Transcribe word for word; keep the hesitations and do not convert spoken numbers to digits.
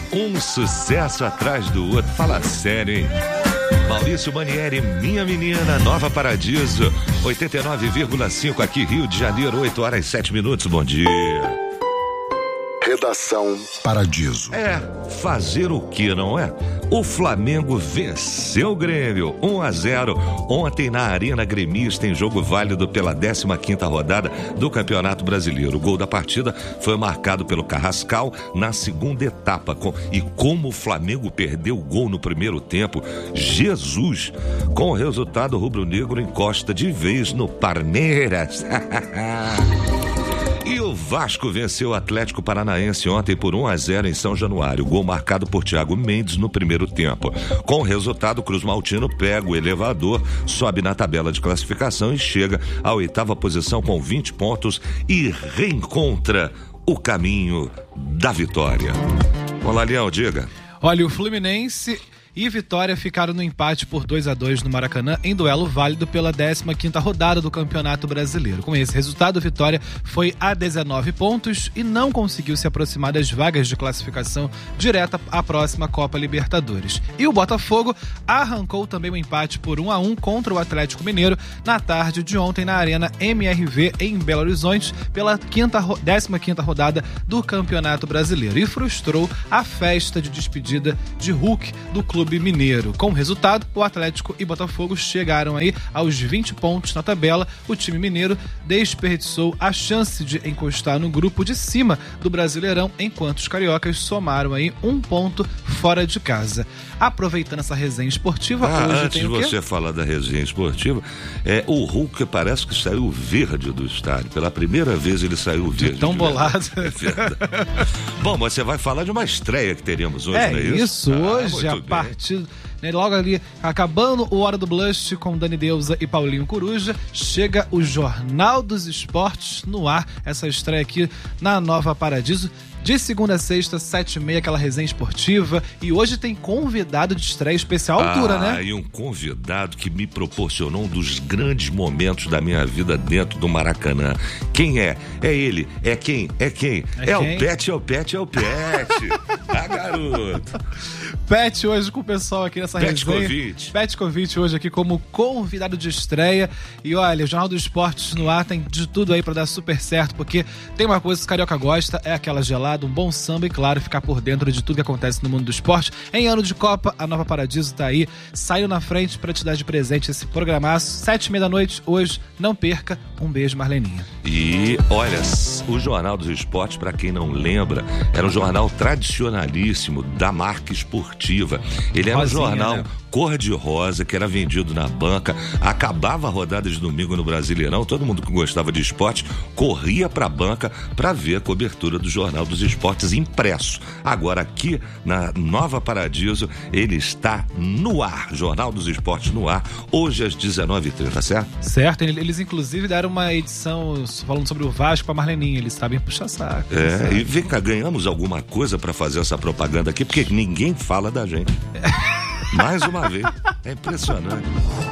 Um sucesso atrás do outro. Fala sério, hein? Maurício Manieri, Minha Menina, Nova Paradiso, oitenta e nove vírgula cinco aqui, Rio de Janeiro, oito horas e sete minutos. Bom dia. Redação Paradiso. É, fazer o que, não é? O Flamengo venceu o Grêmio, um a zero, ontem na Arena Gremista, em jogo válido pela décima quinta rodada do Campeonato Brasileiro. O gol da partida foi marcado pelo Carrascal na segunda etapa. Com, e como o Flamengo perdeu o gol no primeiro tempo, Jesus! Com o resultado, o rubro-negro encosta de vez no Palmeiras. E o Vasco venceu o Atlético Paranaense ontem por um a zero em São Januário. Gol marcado por Thiago Mendes no primeiro tempo. Com o resultado, Cruz Maltino pega o elevador, sobe na tabela de classificação e chega à oitava posição com vinte pontos e reencontra o caminho da vitória. Olá, Leão, diga. Olha, o Fluminense e Vitória ficaram no empate por dois a dois no Maracanã, em duelo válido pela décima quinta rodada do Campeonato Brasileiro. Com esse resultado, Vitória foi a dezenove pontos e não conseguiu se aproximar das vagas de classificação direta à próxima Copa Libertadores. E o Botafogo arrancou também um empate por um a um contra o Atlético Mineiro na tarde de ontem na Arena M R V em Belo Horizonte pela quinta, décima quinta rodada do Campeonato Brasileiro e frustrou a festa de despedida de Hulk do clube mineiro. Com o resultado, o Atlético e Botafogo chegaram aí aos vinte pontos na tabela. O time mineiro desperdiçou a chance de encostar no grupo de cima do Brasileirão, enquanto os cariocas somaram aí um ponto fora de casa. Aproveitando essa resenha esportiva, ah, hoje antes tem de o quê? você falar da resenha esportiva, é, o Hulk parece que saiu verde do estádio. Pela primeira vez ele saiu verde. Tão bolado. É verdade. Bom, você vai falar de uma estreia que teríamos hoje, é, não é isso? Isso, Ah, hoje, a partir Né, logo ali, acabando o Hora do Blush com Dani Deusa e Paulinho Coruja, chega o Jornal dos Esportes no ar, essa estreia aqui na Nova Paradiso, de segunda a sexta, sete e meia, aquela resenha esportiva, e hoje tem convidado de estreia especial altura, ah, né? Ah, e um convidado que me proporcionou um dos grandes momentos da minha vida dentro do Maracanã. Quem é? É ele. É quem? É quem? É, é quem? o Pet, é o Pet, é o Pet. Ah, garoto. Pet hoje com o pessoal aqui nessa resenha. Petkovic hoje aqui como convidado de estreia. E olha, o Jornal dos Esportes no ar tem de tudo aí pra dar super certo, porque tem uma coisa que o carioca gosta, é aquela gelada, um bom samba e, claro, ficar por dentro de tudo que acontece no mundo do esporte. Em ano de Copa, a Nova Paradiso tá aí, saiu na frente pra te dar de presente esse programaço. Sete e meia da noite, hoje, não perca. Um beijo, Marleninha. E, olha, o Jornal dos Esportes, pra quem não lembra, era um jornal tradicionalíssimo da marca esportiva. Ele era Rosinha, um jornal... Né? cor-de-rosa, que era vendido na banca, acabava a rodada de domingo no Brasileirão, todo mundo que gostava de esporte corria pra banca pra ver a cobertura do Jornal dos Esportes impresso. Agora aqui na Nova Paradiso, ele está no ar, Jornal dos Esportes no ar, hoje às dezenove e trinta, certo? Certo, eles inclusive deram uma edição falando sobre o Vasco pra Marleninha, eles sabem puxar saco. É, sabe? E vem cá, ganhamos alguma coisa pra fazer essa propaganda aqui, porque ninguém fala da gente. Mais uma vez. É impressionante.